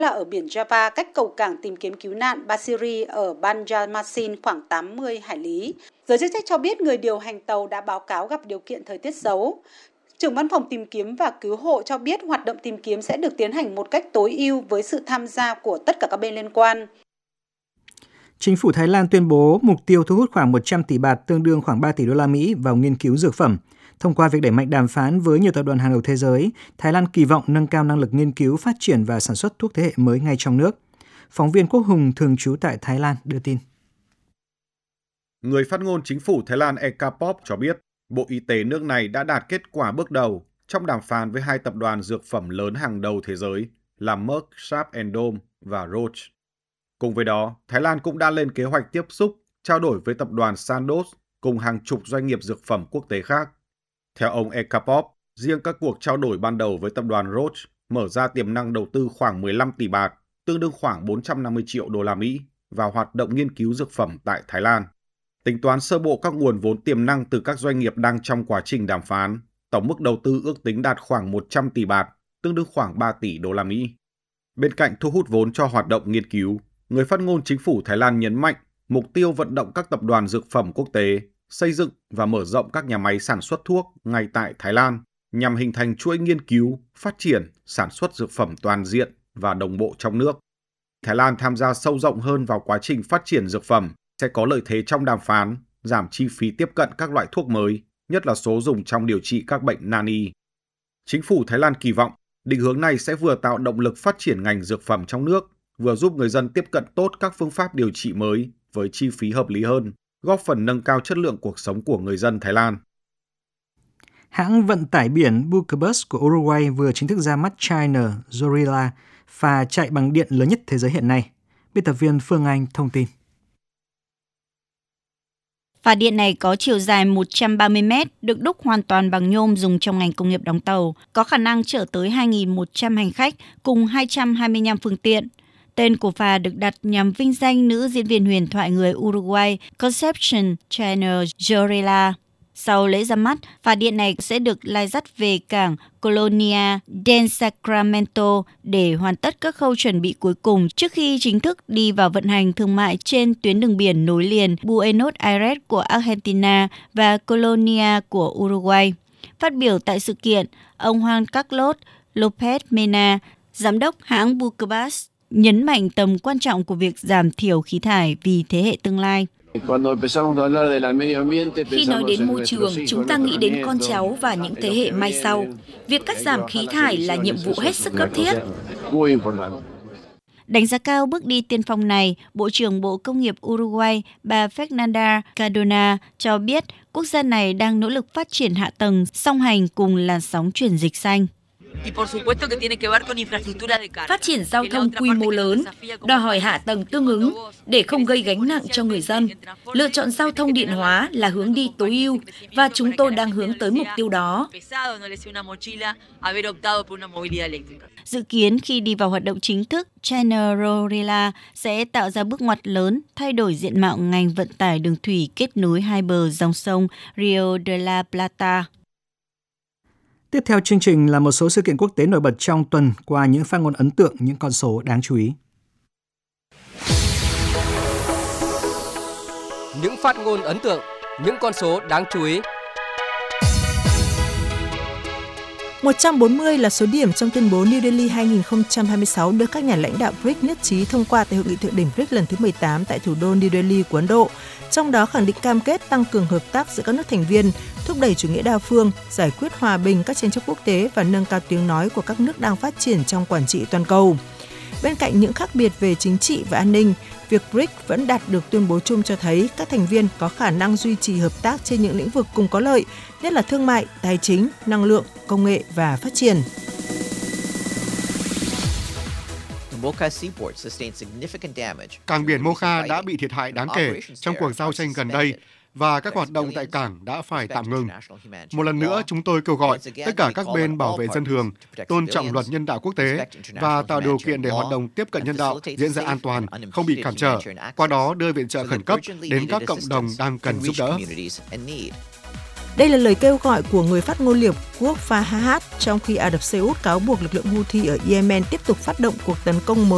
là ở biển Java, cách cầu cảng tìm kiếm cứu nạn Basiri ở Banjarmasin khoảng 80 hải lý. Giới chức trách cho biết người điều hành tàu đã báo cáo gặp điều kiện thời tiết xấu. Trưởng văn phòng tìm kiếm và cứu hộ cho biết hoạt động tìm kiếm sẽ được tiến hành một cách tối ưu với sự tham gia của tất cả các bên liên quan. Chính phủ Thái Lan tuyên bố mục tiêu thu hút khoảng 100 tỷ baht, tương đương khoảng 3 tỷ đô la Mỹ vào nghiên cứu dược phẩm. Thông qua việc đẩy mạnh đàm phán với nhiều tập đoàn hàng đầu thế giới, Thái Lan kỳ vọng nâng cao năng lực nghiên cứu, phát triển và sản xuất thuốc thế hệ mới ngay trong nước. Phóng viên Quốc Hùng thường trú tại Thái Lan đưa tin. Người phát ngôn chính phủ Thái Lan Ekapop cho biết, Bộ Y tế nước này đã đạt kết quả bước đầu trong đàm phán với hai tập đoàn dược phẩm lớn hàng đầu thế giới là Merck Sharp & Dohme và Roche. Cùng với đó, Thái Lan cũng đã lên kế hoạch tiếp xúc, trao đổi với tập đoàn Sandoz cùng hàng chục doanh nghiệp dược phẩm quốc tế khác. Theo ông Ekapop, riêng các cuộc trao đổi ban đầu với tập đoàn Roche mở ra tiềm năng đầu tư khoảng 15 tỷ baht, tương đương khoảng 450 triệu đô la Mỹ vào hoạt động nghiên cứu dược phẩm tại Thái Lan. Tính toán sơ bộ các nguồn vốn tiềm năng từ các doanh nghiệp đang trong quá trình đàm phán, tổng mức đầu tư ước tính đạt khoảng 100 tỷ baht, tương đương khoảng 3 tỷ đô la Mỹ. Bên cạnh thu hút vốn cho hoạt động nghiên cứu, người phát ngôn chính phủ Thái Lan nhấn mạnh mục tiêu vận động các tập đoàn dược phẩm quốc tế xây dựng và mở rộng các nhà máy sản xuất thuốc ngay tại Thái Lan nhằm hình thành chuỗi nghiên cứu, phát triển, sản xuất dược phẩm toàn diện và đồng bộ trong nước. Thái Lan tham gia sâu rộng hơn vào quá trình phát triển dược phẩm sẽ có lợi thế trong đàm phán, giảm chi phí tiếp cận các loại thuốc mới, nhất là số dùng trong điều trị các bệnh nan y. Chính phủ Thái Lan kỳ vọng định hướng này sẽ vừa tạo động lực phát triển ngành dược phẩm trong nước, vừa giúp người dân tiếp cận tốt các phương pháp điều trị mới với chi phí hợp lý hơn, góp phần nâng cao chất lượng cuộc sống của người dân Thái Lan. Hãng vận tải biển Bucebus của Uruguay vừa chính thức ra mắt China Zorilla, phà chạy bằng điện lớn nhất thế giới hiện nay. Biên tập viên Phương Anh thông tin. Phà điện này có chiều dài 130 mét, được đúc hoàn toàn bằng nhôm dùng trong ngành công nghiệp đóng tàu, có khả năng chở tới 2.100 hành khách cùng 225 phương tiện. Tên của phà được đặt nhằm vinh danh nữ diễn viên huyền thoại người Uruguay Concepción China Zorrilla. Sau lễ ra mắt, phà điện này sẽ được lai dắt về cảng Colonia del Sacramento để hoàn tất các khâu chuẩn bị cuối cùng trước khi chính thức đi vào vận hành thương mại trên tuyến đường biển nối liền Buenos Aires của Argentina và Colonia của Uruguay. Phát biểu tại sự kiện, ông Juan Carlos López Mena, giám đốc hãng Bucebus, nhấn mạnh tầm quan trọng của việc giảm thiểu khí thải vì thế hệ tương lai. Khi nói đến môi trường, chúng ta nghĩ đến con cháu và những thế hệ mai sau. Việc cắt giảm khí thải là nhiệm vụ hết sức cấp thiết. Đánh giá cao bước đi tiên phong này, Bộ trưởng Bộ Công nghiệp Uruguay bà Fernanda Cardona cho biết quốc gia này đang nỗ lực phát triển hạ tầng song hành cùng làn sóng chuyển dịch xanh. Phát triển giao thông quy mô lớn, đòi hỏi hạ tầng tương ứng để không gây gánh nặng cho người dân. Lựa chọn giao thông điện hóa là hướng đi tối ưu và chúng tôi đang hướng tới mục tiêu đó. Dự kiến khi đi vào hoạt động chính thức, China Zorrilla sẽ tạo ra bước ngoặt lớn, thay đổi diện mạo ngành vận tải đường thủy kết nối hai bờ dòng sông Rio de la Plata. Tiếp theo chương trình là một số sự kiện quốc tế nổi bật trong tuần qua những phát ngôn ấn tượng, những con số đáng chú ý. Những phát ngôn ấn tượng, những con số đáng chú ý. 140 là số điểm trong tuyên bố New Delhi 2026 được các nhà lãnh đạo BRICS nhất trí thông qua tại hội nghị thượng đỉnh BRICS lần thứ 18 tại thủ đô New Delhi của Ấn Độ. Trong đó khẳng định cam kết tăng cường hợp tác giữa các nước thành viên, thúc đẩy chủ nghĩa đa phương, giải quyết hòa bình các tranh chấp quốc tế và nâng cao tiếng nói của các nước đang phát triển trong quản trị toàn cầu. Bên cạnh những khác biệt về chính trị và an ninh, việc BRICS vẫn đạt được tuyên bố chung cho thấy các thành viên có khả năng duy trì hợp tác trên những lĩnh vực cùng có lợi, nhất là thương mại, tài chính, năng lượng, công nghệ và phát triển. Cảng biển Mocha đã bị thiệt hại đáng kể trong cuộc giao tranh gần đây và các hoạt động tại cảng đã phải tạm ngừng. Một lần nữa, chúng tôi kêu gọi tất cả các bên bảo vệ dân thường, tôn trọng luật nhân đạo quốc tế và tạo điều kiện để hoạt động tiếp cận nhân đạo diễn ra an toàn, không bị cản trở, qua đó đưa viện trợ khẩn cấp đến các cộng đồng đang cần giúp đỡ. Đây là lời kêu gọi của người phát ngôn Liên Hợp Quốc Fahad trong khi Ả Rập Xê Út cáo buộc lực lượng Houthi ở Yemen tiếp tục phát động cuộc tấn công mới